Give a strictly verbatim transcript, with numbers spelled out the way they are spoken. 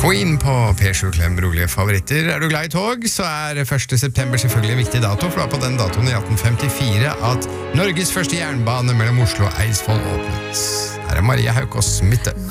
Queen på P sju Klem rolige favoritter. Er du glad i tog, så er første september selvfølgelig en viktig dato, for det var på den datoen i atten femtifire at Norges første jernbane mellom Oslo og Eidsvoll åpnet. Her er Maria Haukås Mitte.